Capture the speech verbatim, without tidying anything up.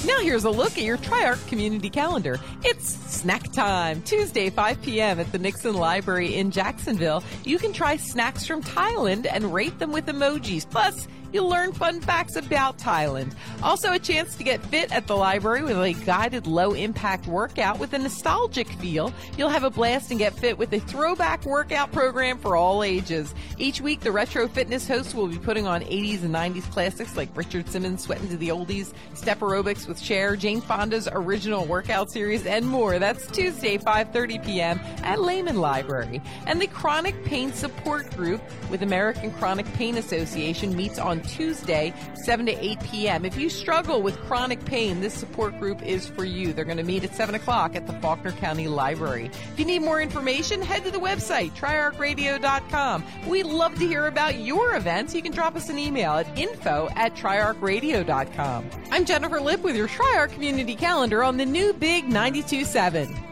Now here's a look at your Triarch community calendar. It's snack time, Tuesday, five p.m. at the Nixon Library in Jacksonville. You can try snacks from Thailand and rate them with emojis. Plus, you'll learn fun facts about Thailand. Also, a chance to get fit at the library with a guided low-impact workout with a nostalgic feel. You'll have a blast and get fit with a throwback workout program for all ages. Each week, the Retro Fitness hosts will be putting on eighties and nineties classics like Richard Simmons' Sweatin' to the Oldies, Step Aerobics with Cher, Jane Fonda's original workout series, and more. That's Tuesday, five thirty p.m. at Lehman Library. And the Chronic Pain Support Group with American Chronic Pain Association meets on Tuesday, seven to eight p.m. If you struggle with chronic pain, this support group is for you. They're going to meet at seven o'clock at the Faulkner County Library. If you need more information, head to the website, triarch radio dot com. We'd love to hear about your events. You can drop us an email at info at triarch radio dot com. I'm Jennifer Lipp with your Triarch Community Calendar on the new Big ninety-two point seven.